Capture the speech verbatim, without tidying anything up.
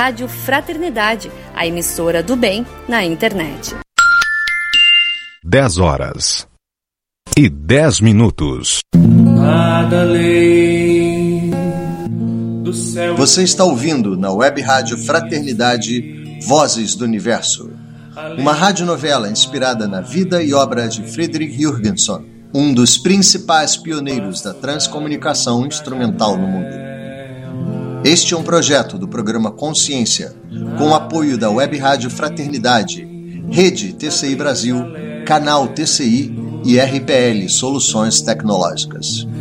Rádio Fraternidade, a emissora do bem na internet. dez horas e dez minutos. Nada além do céu. Você está ouvindo na Web Rádio Fraternidade Vozes do Universo, uma radionovela inspirada na vida e obra de Frederick Jurgenson, um dos principais pioneiros da transcomunicação instrumental no mundo. Este é um projeto do programa Consciência, com o apoio da Web Rádio Fraternidade, Rede T C I Brasil, Canal T C I e R P L Soluções Tecnológicas.